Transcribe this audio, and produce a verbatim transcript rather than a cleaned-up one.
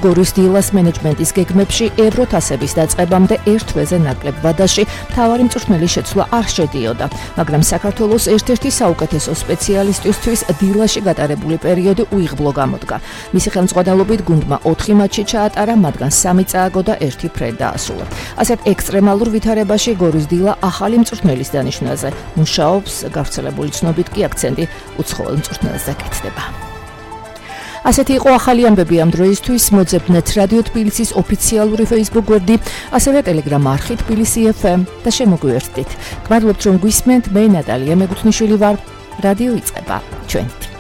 გორის დილას მენეჯმენტის გეგმებში ევროთასების დაწყებამდე ერთ თვეზე ნაკლებ ვადაში მთავარი მწვრთნელის შეცვლა არ შედიოდა, მაგრამ საქართველოს ერთ-ერთი საუკეთესო სპეციალისტისთვის დილაში გატარებული პერიოდი უიღბლო გამოდგა. მისი ხელმძღვანელობით გუნდმა ოთხი მატჩი ჩაატარა, მათგან სამი წააგო და ერთი ფრედ დაასრულა. ასეთ ექსტრემალურ ვითარებაში გორის დილა ახალი მწვრთნელის დანიშვნაზე მუშაობს, გავრცელებული ცნობით კი აქცენტი უცხოელ მწვრთნელზე კეთდება. ასეთი იყო ახალი ამბები ამ დროისთვის. მოძებნეთ რადიო თბილისის ოფიციალური Facebook გვერდი, ასევე Telegram არხი თბილისი ეფ ემ და შემოგვიერთდით. გმადლობთ რომ გვისმენთ, მე ნატალია მეგუთნიშვილი ვარ. რადიო იწყება ჩვენით.